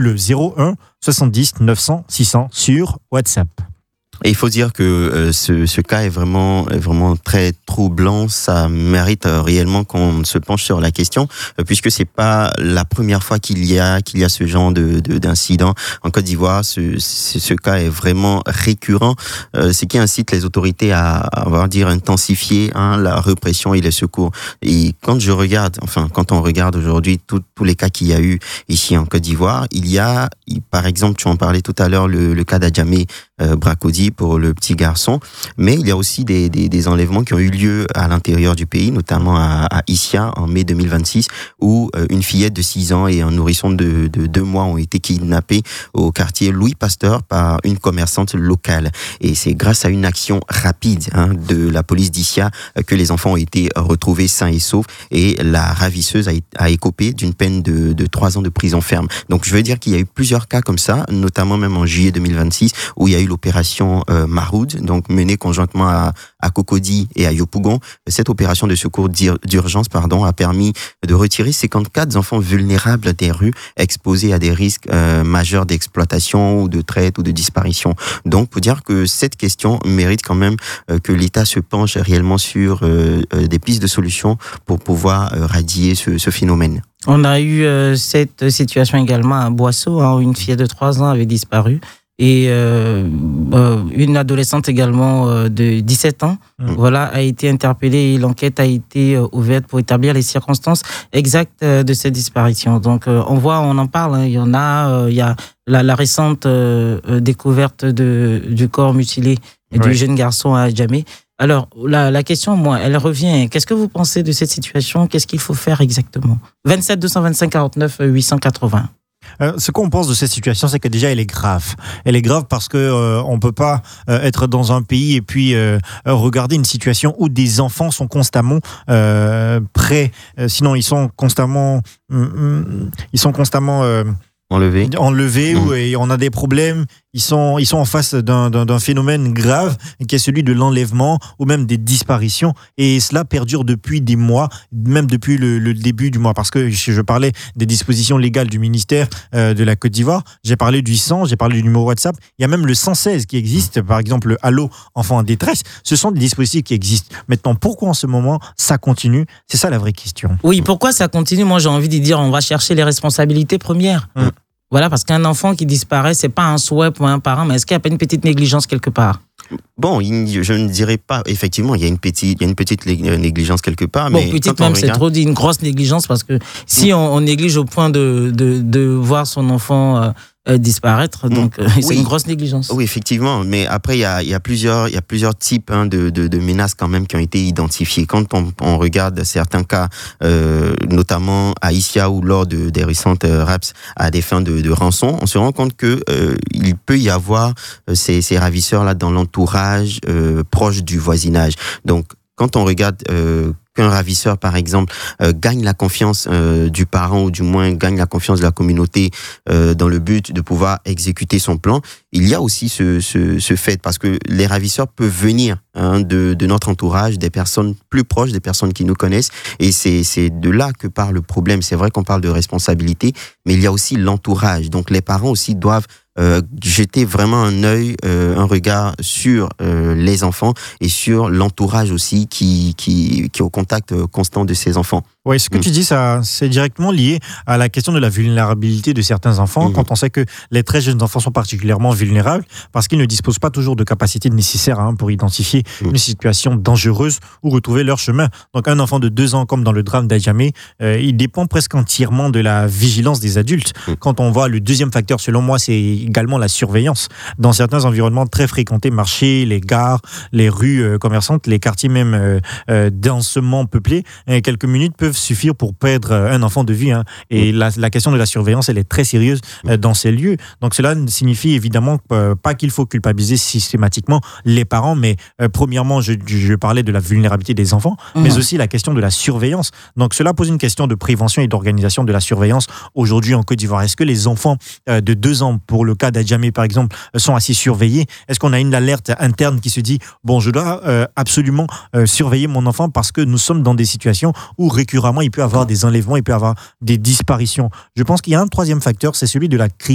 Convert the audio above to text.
le 01 70 900 600 sur WhatsApp. Et il faut dire que ce cas est vraiment très troublant. Ça mérite réellement qu'on se penche sur la question, puisque c'est pas la première fois qu'il y a ce genre d'incident en Côte d'Ivoire. Ce cas est vraiment récurrent, ce qui incite les autorités à intensifier la répression et les secours. Et quand on regarde aujourd'hui tous les cas qu'il y a eu ici en Côte d'Ivoire, par exemple, tu en parlais tout à l'heure, le cas d'Adjamé Bracody pour le petit garçon, mais il y a aussi des enlèvements qui ont eu lieu à l'intérieur du pays, notamment à Issia en mai 2026, où une fillette de 6 ans et un nourrisson de 2 mois ont été kidnappés au quartier Louis Pasteur par une commerçante locale. Et c'est grâce à une action rapide de la police d'Issia que les enfants ont été retrouvés sains et saufs, et la ravisseuse a écopé d'une peine de 3 ans de prison ferme. Donc je veux dire qu'il y a eu plusieurs cas comme ça, notamment même en juillet 2026, où il y a eu l'opération Maroud, donc menée conjointement à Cocody et à Yopougon. Cette opération de secours d'urgence a permis de retirer 54 enfants vulnérables des rues, exposés à des risques majeurs d'exploitation ou de traite ou de disparition. Donc pour dire que cette question mérite quand même que l'État se penche réellement sur des pistes de solutions pour pouvoir radier ce phénomène. On a eu cette situation également à Boisseau, où une fille de 3 ans avait disparu. Et une adolescente également de 17 ans a été interpellée, et l'enquête a été ouverte pour établir les circonstances exactes de cette disparition. Donc on en parle, il y a la récente découverte du corps mutilé du jeune garçon à Adjamé. Alors la question, moi, elle revient. Qu'est-ce que vous pensez de cette situation? Qu'est-ce qu'il faut faire exactement? 27 225 49 880. Ce qu'on pense de cette situation, c'est que déjà elle est grave. Elle est grave parce que on peut pas être dans un pays et puis regarder une situation où des enfants sont constamment prêts. Sinon ils sont constamment enlevés et on a des problèmes. Ils sont en face d'un phénomène grave qui est celui de l'enlèvement ou même des disparitions, et cela perdure depuis des mois, même depuis le début du mois, parce que je parlais des dispositions légales du ministère de la Côte d'Ivoire, j'ai parlé du 100, j'ai parlé du numéro WhatsApp, il y a même le 116 qui existe, par exemple le Allo Enfants en détresse. Ce sont des dispositifs qui existent. Maintenant, pourquoi en ce moment ça continue? C'est ça la vraie question. Oui, pourquoi ça continue? Moi j'ai envie de dire, on va chercher les responsabilités premières. Voilà, parce qu'un enfant qui disparaît, c'est pas un souhait pour un parent, mais est-ce qu'il n'y a pas une petite négligence quelque part? Bon, je ne dirais pas, effectivement, il y a une petite négligence quelque part. Bon, mais petite même, c'est trop dit, une grosse négligence, parce que si on néglige au point de voir son enfant disparaître, donc c'est une grosse négligence. Oui, effectivement, mais après il y a plusieurs types de menaces quand même qui ont été identifiées. Quand on regarde certains cas, notamment à Issia ou lors des récentes raps à des fins de rançon, on se rend compte que il peut y avoir ces ravisseurs là dans l'entourage proche du voisinage. Donc quand on regarde qu'un ravisseur, par exemple, gagne la confiance du parent, ou du moins gagne la confiance de la communauté dans le but de pouvoir exécuter son plan, il y a aussi ce fait, parce que les ravisseurs peuvent venir de notre entourage, des personnes plus proches, des personnes qui nous connaissent, et c'est de là que part le problème. C'est vrai qu'on parle de responsabilité, mais il y a aussi l'entourage. Donc les parents aussi doivent jeter vraiment un regard sur les enfants et sur l'entourage aussi qui est au contact constant de ces enfants. Oui, ce que tu dis, ça, c'est directement lié à la question de la vulnérabilité de certains enfants, quand on sait que les très jeunes enfants sont particulièrement vulnérables parce qu'ils ne disposent pas toujours de capacités nécessaires pour identifier une situation dangereuse ou retrouver leur chemin. Donc un enfant de 2 ans, comme dans le drame d'Adjamé, il dépend presque entièrement de la vigilance des adultes. Quand on voit le deuxième facteur, selon moi, c'est également la surveillance. Dans certains environnements très fréquentés, marchés, les gares, les rues commerçantes, les quartiers même densément peuplés, quelques minutes peuvent suffire pour perdre un enfant de vue. Et la question de la surveillance, elle est très sérieuse dans ces lieux. Donc cela signifie évidemment pas qu'il faut culpabiliser systématiquement les parents, mais premièrement, je parlais de la vulnérabilité des enfants, mais aussi la question de la surveillance. Donc cela pose une question de prévention et d'organisation de la surveillance aujourd'hui en Côte d'Ivoire. Est-ce que les enfants de 2 ans, pour le cas d'Adjamé par exemple, sont assez surveillés? Est-ce qu'on a une alerte interne qui se dit, bon, je dois absolument surveiller mon enfant parce que nous sommes dans des situations où récurremment il peut y avoir des enlèvements, il peut y avoir des disparitions. Je pense qu'il y a un troisième facteur, c'est celui de la crise